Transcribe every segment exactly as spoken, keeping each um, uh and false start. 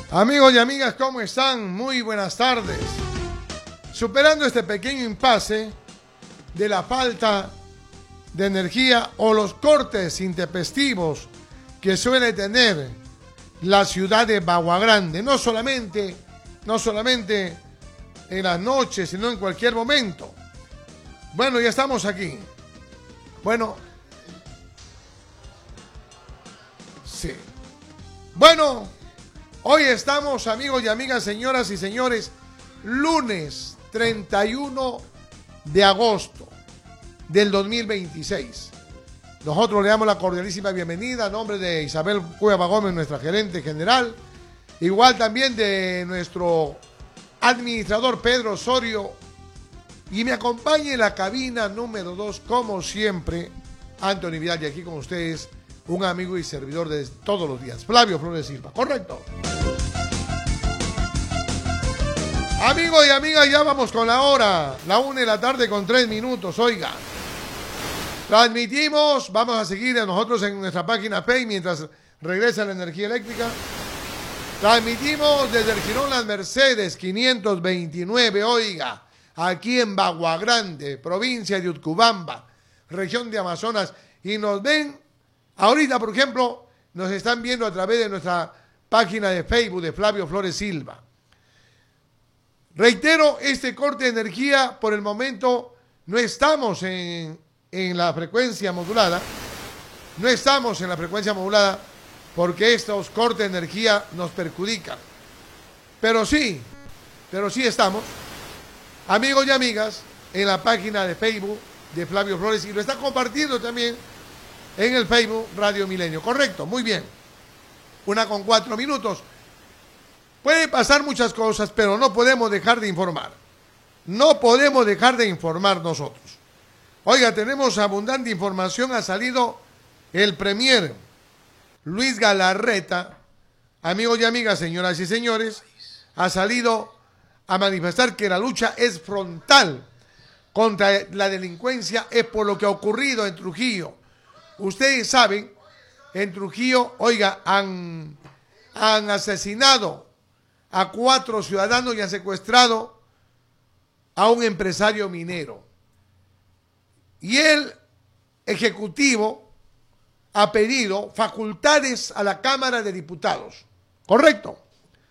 Amigos y amigas, ¿cómo están? Muy buenas tardes. Superando este pequeño impasse de la falta de energía o los cortes intempestivos que suele tener la ciudad de Bagua Grande, no solamente, no solamente en las noches, sino en cualquier momento. Bueno, ya estamos aquí. Bueno, sí. Bueno, hoy estamos, amigos y amigas, señoras y señores, lunes treinta y uno de agosto del dos mil veintiséis. Nosotros le damos la cordialísima bienvenida a nombre de Isabel Cueva Gómez, nuestra gerente general, igual también de nuestro administrador Pedro Osorio, y me acompaña en la cabina número dos, como siempre, Anthony Vidal, y aquí con ustedes, un amigo y servidor de todos los días, Flavio Flores Silva, ¿correcto? Amigos y amigas, ya vamos con la hora, la una de la tarde con tres minutos, oiga. Transmitimos, vamos a seguir a nosotros en nuestra página Pay mientras regresa la energía eléctrica. Transmitimos desde el Jirón Las Mercedes quinientos veintinueve, oiga, aquí en Bagua Grande, provincia de Utcubamba, región de Amazonas, y nos ven, ahorita por ejemplo, nos están viendo a través de nuestra página de Facebook de Flavio Flores Silva. Reitero, este corte de energía, por el momento no estamos en, en la frecuencia modulada, no estamos en la frecuencia modulada porque estos cortes de energía nos perjudican. Pero sí, pero sí estamos, amigos y amigas, en la página de Facebook de Flavio Flores y lo está compartiendo también en el Facebook Radio Milenio. Correcto, muy bien. Una con cuatro minutos. Puede pasar muchas cosas, pero no podemos dejar de informar. No podemos dejar de informar nosotros. Oiga, tenemos abundante información. Ha salido el premier Luis Galarreta, amigos y amigas, señoras y señores, ha salido a manifestar que la lucha es frontal contra la delincuencia, es por lo que ha ocurrido en Trujillo. Ustedes saben, en Trujillo, oiga, han, han asesinado a cuatro ciudadanos y han secuestrado a un empresario minero. Y el Ejecutivo ha pedido facultades a la Cámara de Diputados. ¿Correcto?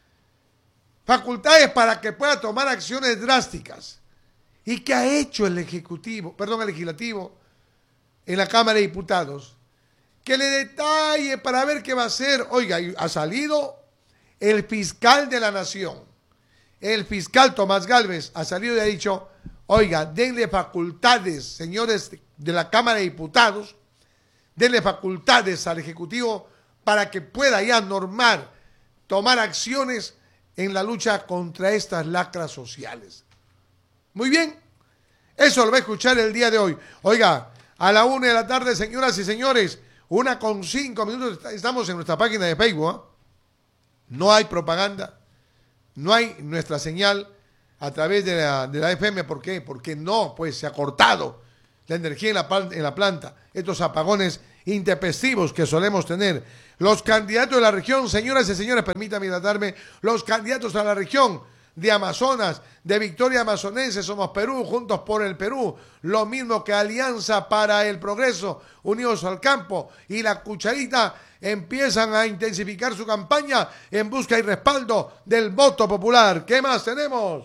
Facultades para que pueda tomar acciones drásticas. ¿Y qué ha hecho el Ejecutivo, perdón, el Legislativo en la Cámara de Diputados? Que le detalle para ver qué va a hacer. Oiga, ha salido el fiscal de la Nación, el fiscal Tomás Gálvez, ha salido y ha dicho, oiga, denle facultades, señores de la Cámara de Diputados, denle facultades al Ejecutivo para que pueda ya normar, tomar acciones en la lucha contra estas lacras sociales. Muy bien, eso lo va a escuchar el día de hoy. Oiga, a la una de la tarde, señoras y señores, una con cinco minutos, estamos en nuestra página de Facebook, ¿eh? No hay propaganda, no hay nuestra señal a través de la, de la F M. ¿Por qué? Porque no, pues se ha cortado la energía en la, en la planta. Estos apagones intempestivos que solemos tener. Los candidatos de la región, señoras y señores, permítanme tratarme, los candidatos a la región de Amazonas, de Victoria Amazonense, Somos Perú, Juntos por el Perú, lo mismo que Alianza para el Progreso, Unidos al Campo y La Cucharita, empiezan a intensificar su campaña en busca y respaldo del voto popular. ¿Qué más tenemos?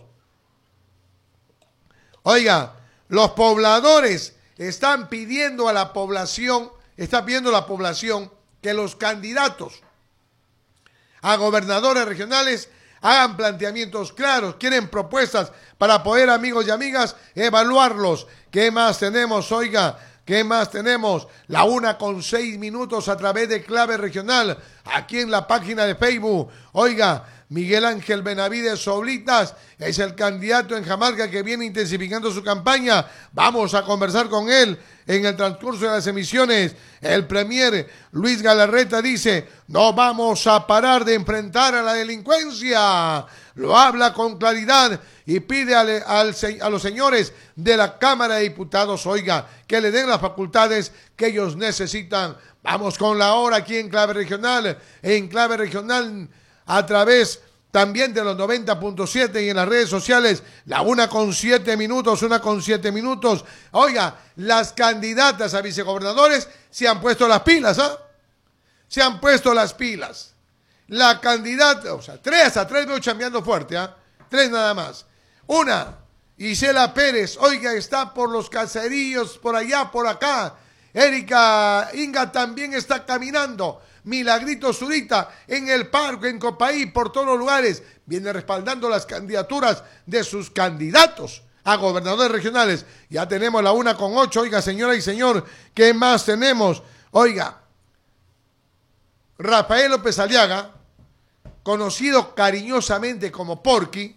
Oiga, los pobladores están pidiendo a la población, está pidiendo a la población que los candidatos a gobernadores regionales hagan planteamientos claros, quieren propuestas para poder, amigos y amigas, evaluarlos. ¿Qué más tenemos? Oiga, ¿qué más tenemos? La una con seis minutos a través de Clave Regional, aquí en la página de Facebook. Oiga, Miguel Ángel Benavides Soblitas es el candidato en Jamalca que viene intensificando su campaña. Vamos a conversar con él en el transcurso de las emisiones. El premier Luis Galarreta dice, no vamos a parar de enfrentar a la delincuencia. Lo habla con claridad y pide al, al, a los señores de la Cámara de Diputados, oiga, que le den las facultades que ellos necesitan. Vamos con la hora aquí en Clave Regional. En Clave Regional a través también de los noventa punto siete y en las redes sociales, la una con siete minutos, una con siete minutos. Oiga, las candidatas a vicegobernadores se han puesto las pilas, ¿ah? ¿eh? Se han puesto las pilas. La candidata, o sea, tres a tres veo chambeando fuerte, ¿ah? ¿eh? Tres nada más. Una, Isela Pérez, oiga, está por los caseríos, por allá, por acá. Erika Inga también está caminando. Milagrito Zurita en el parque, en Copaí, por todos los lugares, viene respaldando las candidaturas de sus candidatos a gobernadores regionales. Ya tenemos la una con ocho, oiga, señora y señor, ¿qué más tenemos? Oiga, Rafael López Aliaga, conocido cariñosamente como Porky,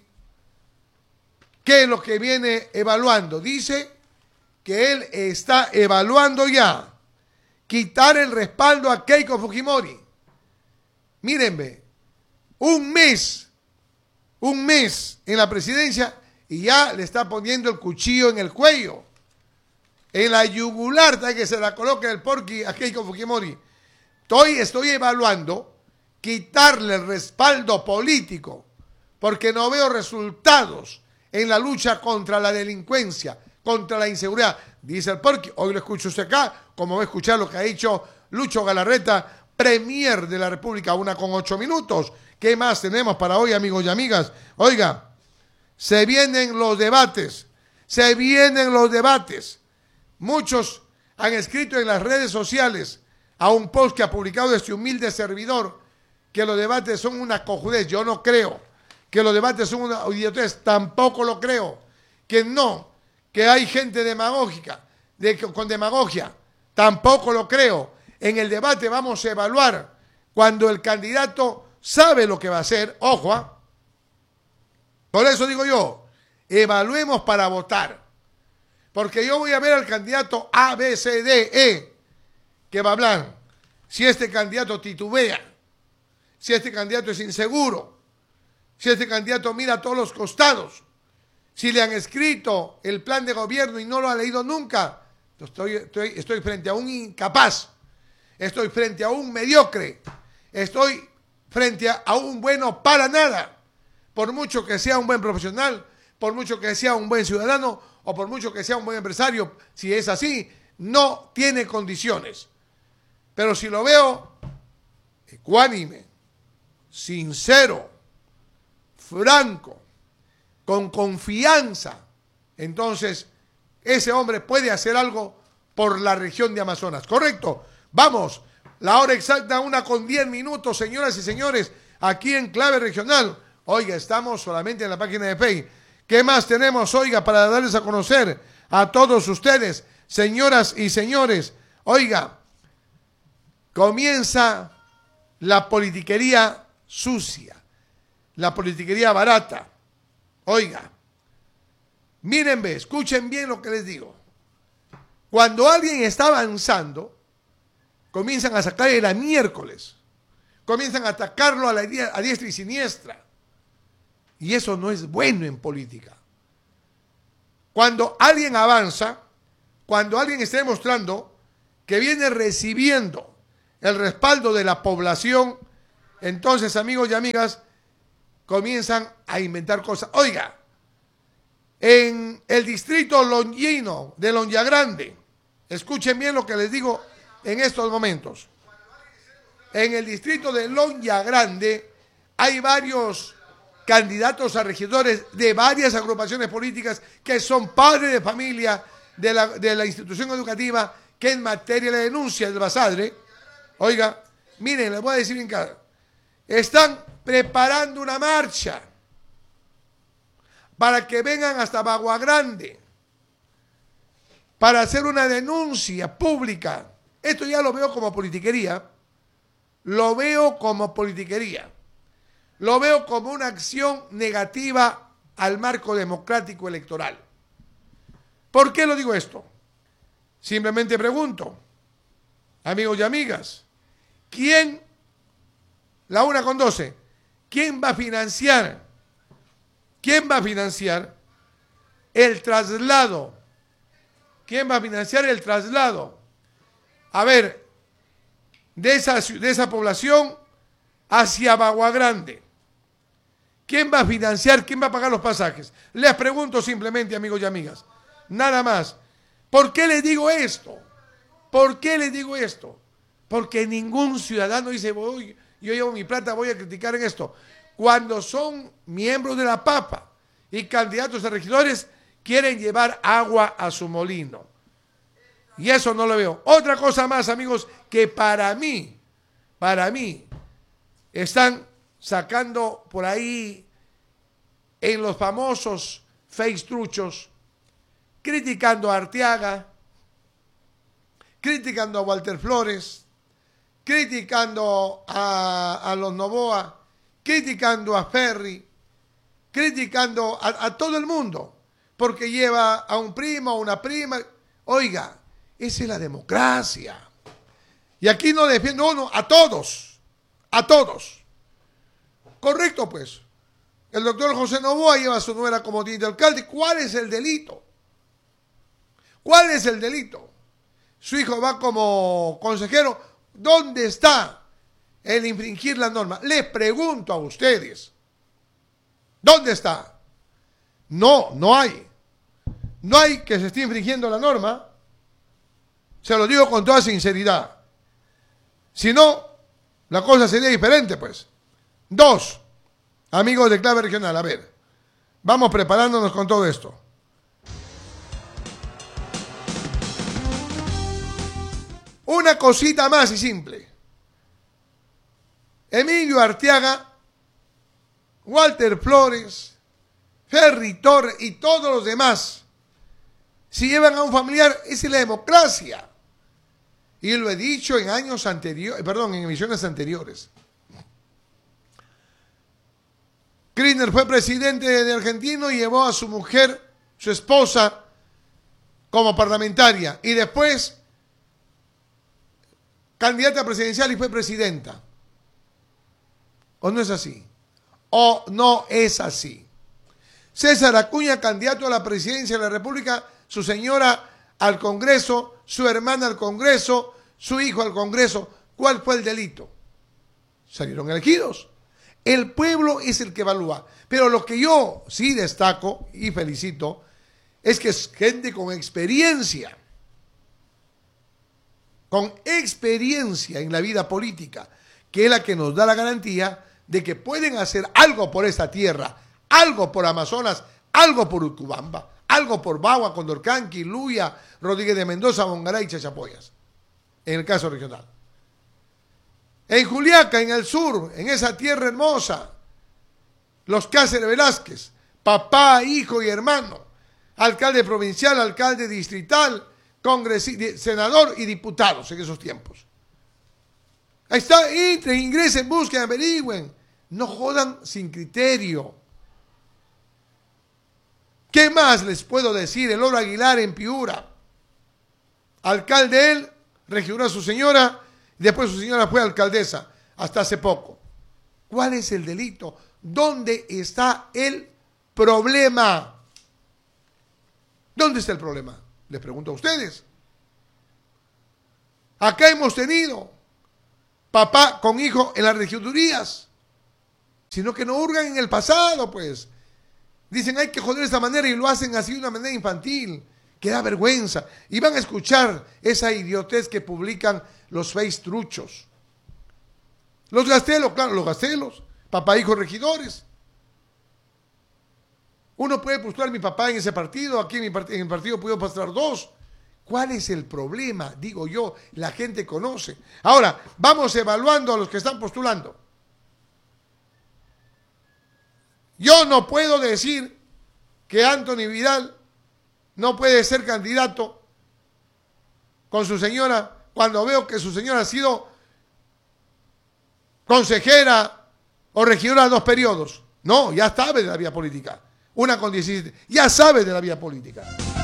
¿qué es lo que viene evaluando? Dice que él está evaluando ya quitar el respaldo a Keiko Fujimori. Mírenme, un mes, un mes en la presidencia y ya le está poniendo el cuchillo en el cuello, en la yugular, para que se la coloque el Porky a Keiko Fujimori. Estoy, estoy evaluando quitarle el respaldo político porque no veo resultados en la lucha contra la delincuencia, contra la inseguridad, dice el Porky. Hoy lo escucho usted acá, como va a escuchar lo que ha dicho Lucho Galarreta, Premier de la República, una con ocho minutos. ¿Qué más tenemos para hoy, amigos y amigas? Oiga, se vienen los debates, se vienen los debates. Muchos han escrito en las redes sociales a un post que ha publicado este humilde servidor que los debates son una cojudez. Yo no creo que los debates son una idiotez, tampoco lo creo. Que no, que hay gente demagógica, de, con demagogia, tampoco lo creo. En el debate vamos a evaluar cuando el candidato sabe lo que va a hacer. Ojo, ¿eh? Por eso digo yo, evaluemos para votar. Porque yo voy a ver al candidato A, B, C, D, E, que va a hablar. Si este candidato titubea, si este candidato es inseguro, si este candidato mira a todos los costados, si le han escrito el plan de gobierno y no lo ha leído nunca, estoy, estoy, estoy frente a un incapaz, estoy frente a un mediocre, estoy frente a, a un bueno para nada, por mucho que sea un buen profesional, por mucho que sea un buen ciudadano o por mucho que sea un buen empresario. Si es así, no tiene condiciones. Pero si lo veo ecuánime, sincero, franco, con confianza, entonces ese hombre puede hacer algo por la región de Amazonas. ¿Correcto? Vamos, la hora exacta, una con diez minutos, señoras y señores, aquí en Clave Regional. Oiga, estamos solamente en la página de Facebook. ¿Qué más tenemos, oiga, para darles a conocer a todos ustedes, señoras y señores? Oiga, comienza la politiquería sucia, la politiquería barata. Oiga, mírenme, escuchen bien lo que les digo. Cuando alguien está avanzando, comienzan a sacarle la miércoles, comienzan a atacarlo a, la, a diestra y siniestra. Y eso no es bueno en política. Cuando alguien avanza, cuando alguien está demostrando que viene recibiendo el respaldo de la población, entonces, amigos y amigas, comienzan a inventar cosas. Oiga, en el distrito longino de Lonyagrande, escuchen bien lo que les digo en estos momentos. En el distrito de Lonyagrande hay varios candidatos a regidores de varias agrupaciones políticas que son padres de familia de la, de la institución educativa que en materia de denuncia del Basadre, oiga, miren, les voy a decir bien claro, están preparando una marcha para que vengan hasta Bagua Grande para hacer una denuncia pública. Esto ya lo veo como politiquería, lo veo como politiquería. Lo veo como una acción negativa al marco democrático electoral. ¿Por qué lo digo esto? Simplemente pregunto, amigos y amigas, ¿quién, la una con doce, quién va a financiar, quién va a financiar el traslado? ¿Quién va a financiar el traslado? A ver, de esa, de esa población hacia Bagua Grande. ¿Quién va a financiar? ¿Quién va a pagar los pasajes? Les pregunto simplemente, amigos y amigas. Nada más. ¿Por qué les digo esto? ¿Por qué les digo esto? Porque ningún ciudadano dice, voy, yo llevo mi plata, voy a criticar en esto. Cuando son miembros de la papa y candidatos a regidores, quieren llevar agua a su molino. Y eso no lo veo. Otra cosa más, amigos, que para mí, para mí, están sacando por ahí en los famosos face truchos, criticando a Arteaga, criticando a Walter Flores, criticando a, a los Novoa, criticando a Ferri, criticando a, a todo el mundo, porque lleva a un primo, a una prima. Oiga, esa es la democracia. Y aquí no defiendo uno, a todos, a todos. Correcto, pues. El doctor José Novoa lleva a su nuera como teniente alcalde. ¿Cuál es el delito? ¿Cuál es el delito? Su hijo va como consejero. ¿Dónde está el infringir la norma? Les pregunto a ustedes. ¿Dónde está? No, no hay. No hay que se esté infringiendo la norma. Se lo digo con toda sinceridad. Si no, la cosa sería diferente, pues. Dos, amigos de Clave Regional, a ver, vamos preparándonos con todo esto. Una cosita más y simple. Emilio Arteaga, Walter Flores, Ferri Torres y todos los demás, si llevan a un familiar, esa es la democracia. Y lo he dicho en años anteriores, perdón, en emisiones anteriores. Kirchner fue presidente de Argentina y llevó a su mujer, su esposa, como parlamentaria. Y después, candidata presidencial y fue presidenta. ¿O no es así? ¿O no es así? César Acuña, candidato a la presidencia de la República, su señora al Congreso, su hermana al Congreso, su hijo al Congreso. ¿Cuál fue el delito? Salieron elegidos. El pueblo es el que evalúa. Pero lo que yo sí destaco y felicito es que es gente con experiencia. Con experiencia en la vida política, que es la que nos da la garantía de que pueden hacer algo por esta tierra, algo por Amazonas, algo por Utcubamba, algo por Bagua, Condorcanqui, Luya, Rodríguez de Mendoza, Bongaray y Chachapoyas, en el caso regional. En Juliaca, en el sur, en esa tierra hermosa, los Cáceres Velázquez, papá, hijo y hermano, alcalde provincial, alcalde distrital, congresista, senador y diputados en esos tiempos. Ahí está, entren, ingresen, busquen, averigüen. No jodan sin criterio. ¿Qué más les puedo decir? El Oro Aguilar en Piura. Alcalde él, regidora a su señora, y después su señora fue alcaldesa, hasta hace poco. ¿Cuál es el delito? ¿Dónde está el problema? ¿Dónde está el problema? Les pregunto a ustedes. Acá hemos tenido papá con hijo en las regidurías, sino que no hurgan en el pasado, pues. Dicen, hay que joder de esta manera y lo hacen así de una manera infantil, que da vergüenza. Y van a escuchar esa idiotez que publican los face truchos. Los gastelos, claro, los gastelos, papá, hijo, regidores. Uno puede postular mi papá en ese partido, aquí en, mi part en el partido puedo postular dos. ¿Cuál es el problema? Digo yo, la gente conoce. Ahora, vamos evaluando a los que están postulando. Yo no puedo decir que Anthony Vidal no puede ser candidato con su señora cuando veo que su señora ha sido consejera o regidora de dos periodos. No, ya sabe de la vía política. Una con diecisiete. Ya sabe de la vía política.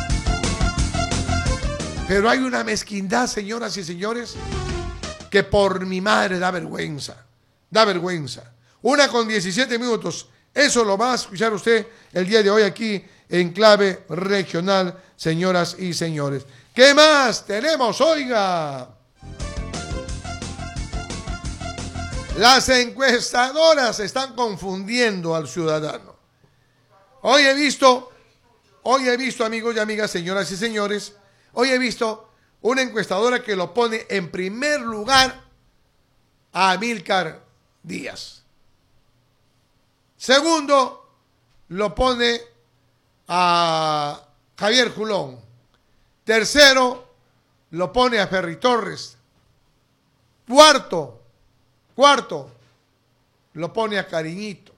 Pero hay una mezquindad, señoras y señores, que por mi madre da vergüenza. Da vergüenza. Una con diecisiete minutos. Eso lo va a escuchar usted el día de hoy aquí en Clave Regional, señoras y señores. ¿Qué más tenemos? Oiga. Las encuestadoras están confundiendo al ciudadano. Hoy he visto, hoy he visto, amigos y amigas, señoras y señores, hoy he visto una encuestadora que lo pone en primer lugar a Amílcar Díaz. Segundo, lo pone a Javier Julón. Tercero, lo pone a Ferry Torres. Cuarto, cuarto, lo pone a Cariñito.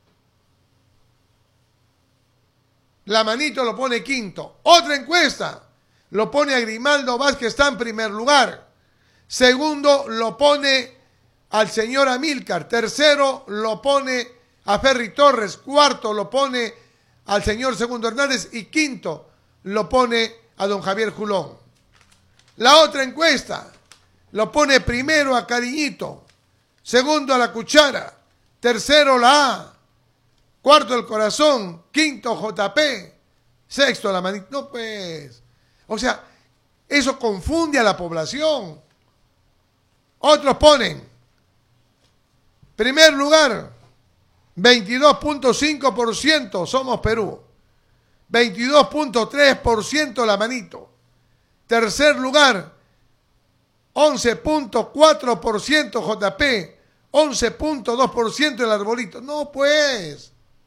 La Manito lo pone quinto. Otra encuesta lo pone a Grimaldo Vázquez, está en primer lugar. Segundo, lo pone al señor Amílcar. Tercero, lo pone a Ferry Torres. Cuarto, lo pone al señor Segundo Hernández. Y quinto, lo pone a don Javier Julón. La otra encuesta lo pone primero a Cariñito, segundo a La Cuchara, tercero la A, cuarto el Corazón, quinto J P, sexto la Manito. No, pues, o sea, eso confunde a la población. Otros ponen, primer lugar, veintidós punto cinco por ciento Somos Perú, veintidós punto tres por ciento La Manito, tercer lugar, once punto cuatro por ciento J P, once punto dos por ciento el Arbolito. No, pues.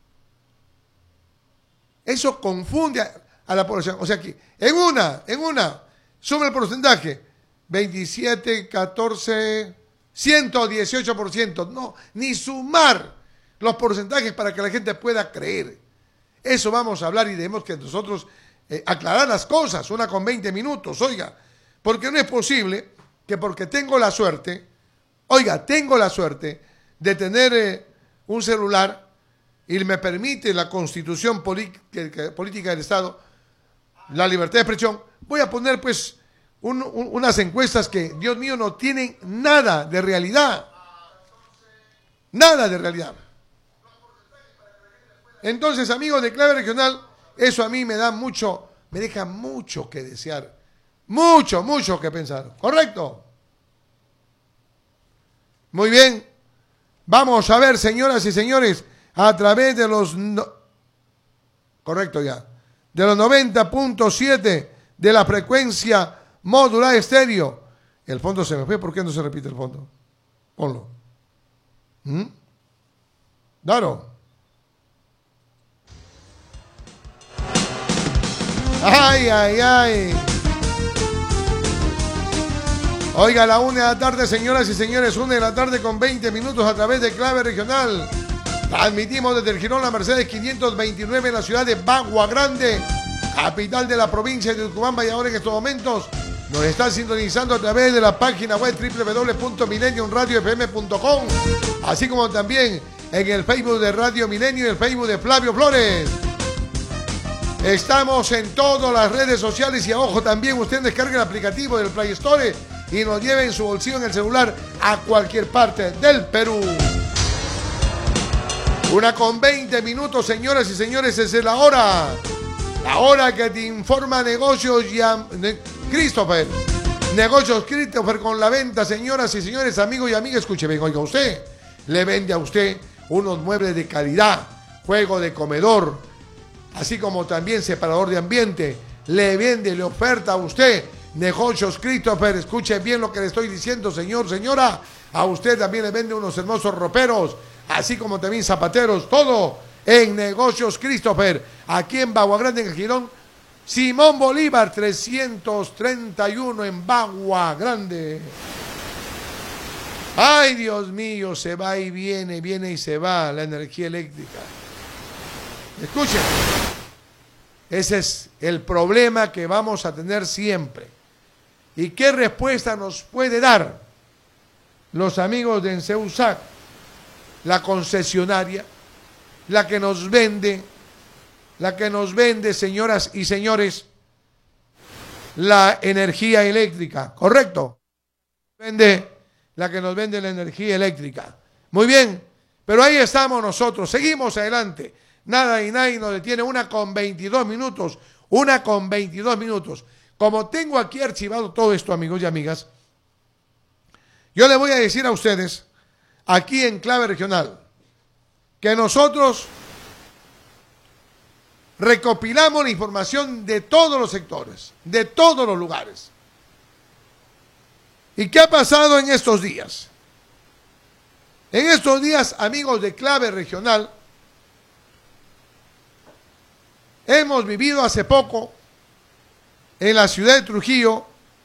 Eso confunde a, a la población. O sea que en una, en una, sube el porcentaje. veintisiete, catorce, ciento dieciocho por ciento. No, ni sumar los porcentajes para que la gente pueda creer. Eso vamos a hablar y debemos que nosotros eh, aclarar las cosas. Una con veinte minutos, oiga. Porque no es posible que porque tengo la suerte, oiga, tengo la suerte de tener eh, un celular y me permite la constitución política del Estado, la libertad de expresión, voy a poner pues un, un, unas encuestas que, Dios mío, no tienen nada de realidad. Nada de realidad. Entonces, amigos de Clave Regional, eso a mí me da mucho, me deja mucho que desear. Mucho, mucho que pensar. ¿Correcto? Muy bien. Vamos a ver, señoras y señores, a través de los... No... Correcto ya. De los noventa punto siete de la frecuencia modular estéreo. El fondo se me fue. ¿Por qué no se repite el fondo? Ponlo. ¿Mm? Daro. Ay, ay, ay. Oiga, a la una de la tarde, señoras y señores, una de la tarde con veinte minutos a través de Clave Regional. Transmitimos desde el Jirón La Mercedes quinientos veintinueve en la ciudad de Bagua Grande, capital de la provincia de Tucumán, y ahora en estos momentos nos están sintonizando a través de la página web doble u doble u doble u punto millennium radio f m punto com, así como también en el Facebook de Radio Milenio y el Facebook de Flavio Flores. Estamos en todas las redes sociales y a ojo también usted descargue el aplicativo del Play Store y nos lleve en su bolsillo en el celular a cualquier parte del Perú. Una con veinte minutos, señoras y señores, es la hora. La hora que te informa Negocios ya, ne, Christopher. Negocios Christopher con la venta, señoras y señores, amigos y amigas. Escuche bien, oiga usted. Le vende a usted unos muebles de calidad, juego de comedor, así como también separador de ambiente. Le vende, le oferta a usted Negocios Christopher. Escuche bien lo que le estoy diciendo, señor, señora. A usted también le vende unos hermosos roperos, así como también zapateros, todo en Negocios Christopher, aquí en Bagua Grande, en el Girón Simón Bolívar trescientos treinta y uno en Bagua Grande. Ay, Dios mío, se va y viene, viene y se va la energía eléctrica. Escuchen, ese es el problema que vamos a tener siempre. ¿Y qué respuesta nos puede dar los amigos de Enceusac, la concesionaria, la que nos vende, la que nos vende, señoras y señores, la energía eléctrica? ¿Correcto? Vende, la que nos vende la energía eléctrica. Muy bien, pero ahí estamos nosotros, seguimos adelante. Nada y nadie nos detiene. Una con veintidós minutos, una con veintidós minutos. Como tengo aquí archivado todo esto, amigos y amigas, yo le voy a decir a ustedes, aquí en Clave Regional, que nosotros recopilamos la información de todos los sectores, de todos los lugares. ¿Y qué ha pasado en estos días? En estos días, amigos de Clave Regional, hemos vivido hace poco en la ciudad de Trujillo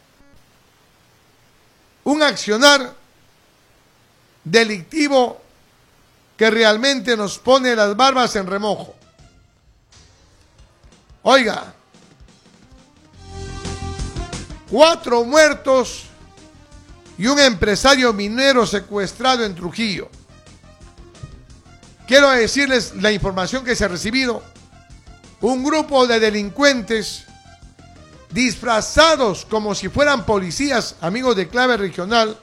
un accionar delictivo que realmente nos pone las barbas en remojo. Oiga, cuatro muertos y un empresario minero secuestrado en Trujillo. Quiero decirles la información que se ha recibido. Un grupo de delincuentes disfrazados como si fueran policías, amigos de Clave Regional,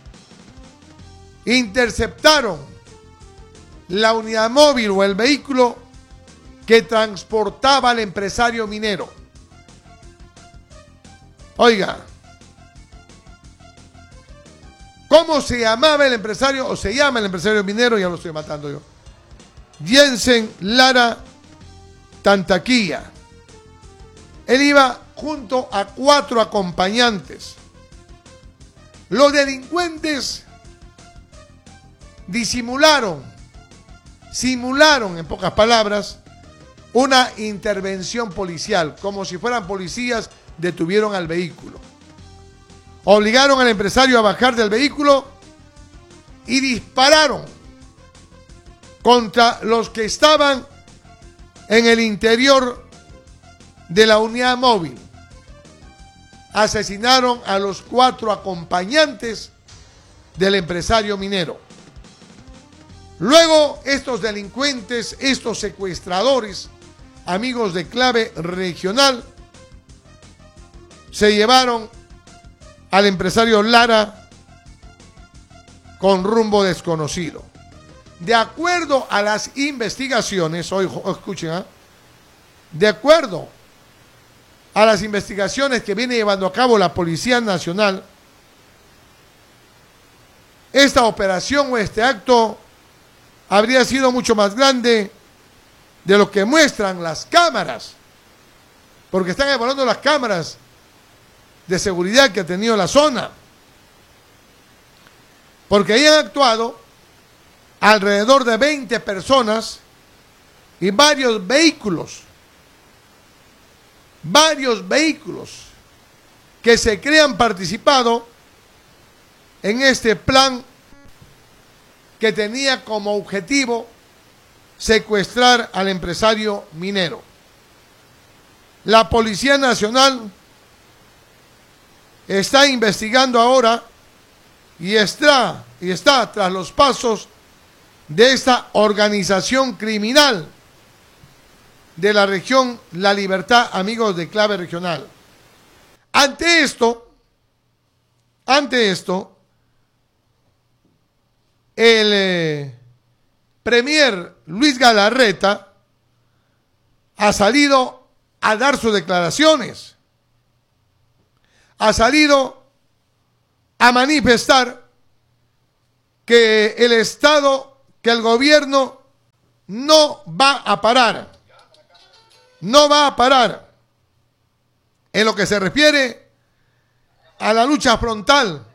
interceptaron la unidad móvil o el vehículo que transportaba al empresario minero. Oiga, ¿cómo se llamaba el empresario o se llama el empresario minero? Ya lo estoy matando yo. Jensen Lara Tantaquilla. Él iba junto a cuatro acompañantes. Los delincuentes disimularon, simularon, en pocas palabras, una intervención policial. Como si fueran policías, detuvieron al vehículo. Obligaron al empresario a bajar del vehículo y dispararon contra los que estaban en el interior de la unidad móvil. Asesinaron a los cuatro acompañantes del empresario minero. Luego, estos delincuentes, estos secuestradores, amigos de Clave Regional, se llevaron al empresario Lara con rumbo desconocido. De acuerdo a las investigaciones, hoy escuchen, ¿eh? de acuerdo a las investigaciones que viene llevando a cabo la Policía Nacional, esta operación o este acto habría sido mucho más grande de lo que muestran las cámaras, porque están evaluando las cámaras de seguridad que ha tenido la zona, porque ahí han actuado alrededor de veinte personas y varios vehículos, varios vehículos que se creen han participado en este plan que tenía como objetivo secuestrar al empresario minero. La Policía Nacional está investigando ahora y está, y está tras los pasos de esta organización criminal de la región La Libertad, amigos de Clave Regional. Ante esto, ante esto, el eh, premier Luis Galarreta ha salido a dar sus declaraciones, ha salido a manifestar que el Estado, que el gobierno no va a parar, no va a parar en lo que se refiere a la lucha frontal